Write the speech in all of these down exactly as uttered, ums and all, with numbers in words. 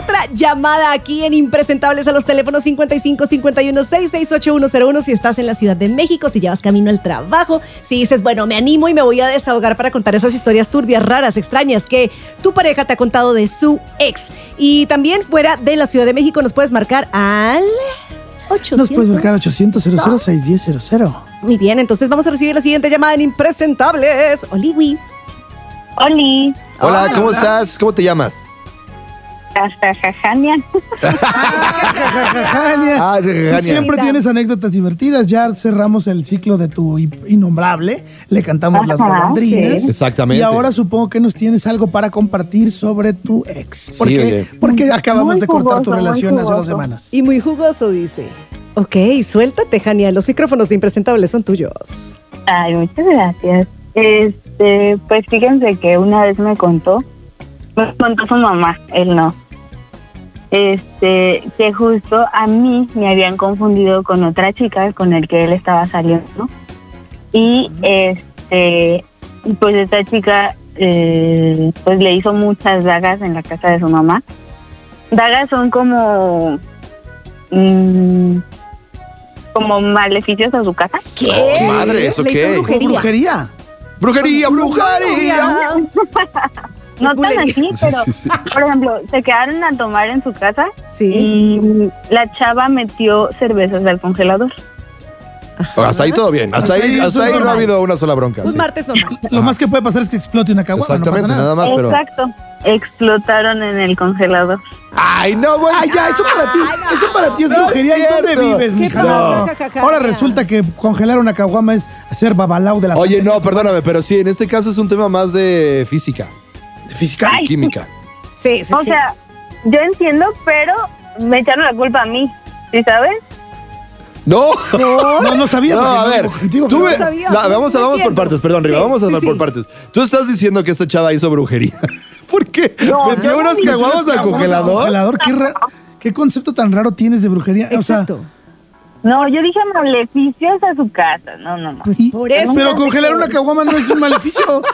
otra llamada aquí en Impresentables a los teléfonos cincuenta y cinco cincuenta y uno sesenta y seis ochenta y uno cero uno si estás en la Ciudad de México, si llevas camino al trabajo, si dices, bueno, me animo y me voy a desahogar para contar esas historias turbias, raras, extrañas que tu pareja te ha contado de su ex. Y también fuera de la Ciudad de México nos puedes marcar al ochocientos. Nos puedes marcar al ochocientos cero cero seis uno cero cero cero. Muy bien, entonces vamos a recibir la siguiente llamada en Impresentables. Oliwi. Oli. Hola, Hola, ¿cómo hola. estás? ¿Cómo te llamas? Jajajajania. Ah, es Tú Jania. siempre tienes anécdotas divertidas. Ya cerramos el ciclo de tu innombrable. Le cantamos las Ajá, golondrinas. sí. Exactamente. Y ahora supongo que nos tienes algo para compartir sobre tu ex. ¿Por Sí, qué? oye. Porque acabamos Muy de cortar tu jugoso, muy relación hace dos jugoso. semanas. Y muy jugoso, dice. Ok, suéltate, Jania. Los micrófonos de Impresentables son tuyos. Ay, muchas gracias. Este, pues fíjense que una vez me contó, me contó su mamá, él no. Este, que justo a mí me habían confundido con otra chica con el que él estaba saliendo. Y este, pues esta chica eh, pues le hizo muchas dagas en la casa de su mamá. Dagas son como mm, como maleficios a su casa. ¿Qué? Oh, madre, ¿eso Le hizo qué? brujería. Brujería. ¡Brujería, brujería! No tan bulería. así, Sí, pero sí, sí. por ejemplo, se quedaron a tomar en su casa Sí. y la chava metió cervezas al congelador. Hasta ahí todo bien. Hasta ahí, Hasta ahí hasta eso ahí es no ha normal. habido una sola bronca. Un sí. martes normal. Lo más que puede pasar es que explote una caguama. Exactamente, no pasa nada nada. más, pero. Exacto. Explotaron en el congelador. ¡Ay, no, güey! Ay, ya, eso para ti, eso para ti es No es brujería. ¿Y dónde cierto. vives, ¿Qué mija? pasa, No. jajaja? Ahora resulta que congelar una caguama es hacer babalao de la Oye, santería. no, perdóname, pero sí, en este caso es un tema más de física, ¿De física? Ay. química. Sí, sí, O sí. sea, yo entiendo, pero me echaron la culpa a mí, ¿sí sabes? ¡No! No, no sabía. No, porque a no ver, vivo contigo, tú pero- me- sabía, la- no- vamos, a- no vamos por entiendo. partes, perdón, Riva, Sí, vamos a sí, hablar sí. por partes. Tú estás diciendo que esta chava hizo brujería. ¿Por qué? No, ¿Metió no, unas no, caguamas al congelador? congelador? ¿Qué, ra- ¿Qué concepto tan raro tienes de brujería? O sea, Exacto. No, yo dije maleficios a su casa. No, no, no. Pues y- por eso. pero congelar una caguama no es un maleficio.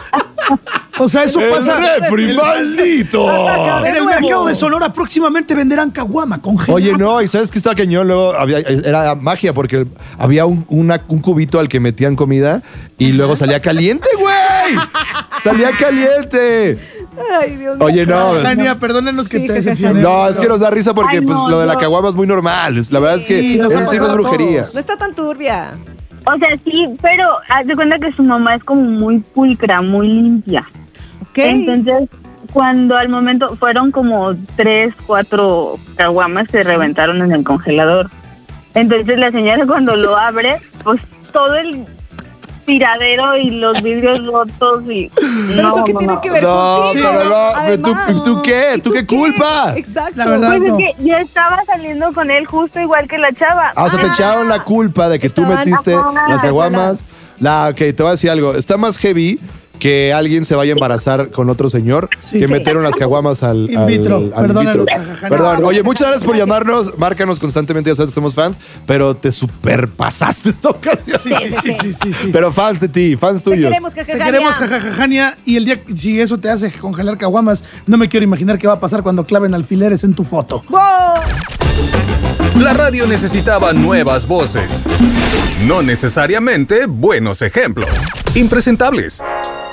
O sea, eso ¡El pasa. refri, maldito! En el mercado de Sonora próximamente venderán caguama congelada. Oye, no, y ¿sabes qué estaba cañón? Luego había, era magia porque había un, una- un cubito al que metían comida y luego salía caliente, güey. Salía caliente. Ay, Dios mío. Oye, no. Tania, perdónanos que Sí, te jajaja. decepcioné. No, es que nos da risa porque Ay, pues no, lo de la no. caguama es muy normal. Es- La verdad es que Sí, nos ha eso sí no es pasado a brujería. todos. No está tan turbia. O sea, sí, pero haz de cuenta que su mamá es como muy pulcra, muy limpia. Ok. Entonces, cuando al momento fueron como tres, cuatro caguamas que reventaron en el congelador. Entonces la señora cuando lo abre, pues todo el tiradero y los vidrios rotos y... Pero no, eso qué no, tiene no. que ver No, contigo. pero no, pero tú- Además. ¿tú qué? ¿Tú qué culpa? Exacto. La verdad. Pues no. es que yo estaba saliendo con él justo igual que la chava. Ah, o sea, te echaron la culpa de que tú Estaban- metiste Ajá. las caguamas. La, que te voy a decir algo. Está más heavy que alguien se vaya a embarazar con otro señor Sí. que Sí. metieron las caguamas al, In al- vitro. al in Perdónanos, vitro. jajaja. Perdón. Oye, muchas gracias por llamarnos. Márcanos constantemente, ya sabes que somos fans, pero te superpasaste esta ocasión. Sí, sí, sí, sí, sí, sí. Pero fans de ti, fans Te tuyos. queremos, Te jajaja. queremos, jajajajania, y el día si eso te hace congelar caguamas, no me quiero imaginar qué va a pasar cuando claven alfileres en tu foto. ¡Wow! La radio necesitaba nuevas voces, no necesariamente buenos ejemplos. Impresentables.